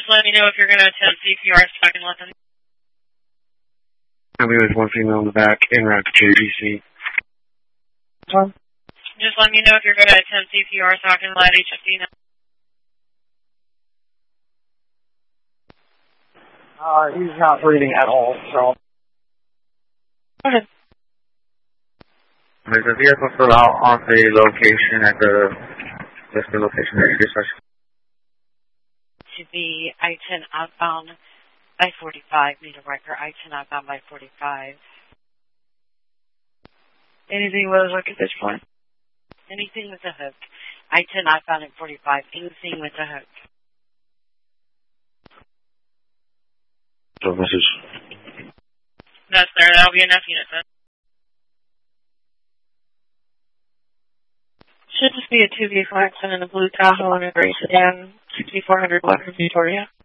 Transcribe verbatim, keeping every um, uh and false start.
Just let me know if you're going to attempt C P R so I can let them. I mean, there's one female in the back, en route to J B C. Tom? Just let me know if you're going to attempt C P R so I can let H F D know. Uh, he's not breathing at all, so. Go ahead. There's a vehicle still out on the location at the, that's the location that you dispatched. To the I ten outbound by forty-five, need a record I ten outbound by forty-five. Anything with a hook at this point? Anything with a hook. I ten outbound at forty-five, anything with a hook. So message. That's there, that'll be enough units then. Should just be a two vehicle accident in a blue Tahoe and a gray sedan, sixty-four hundred West Victoria.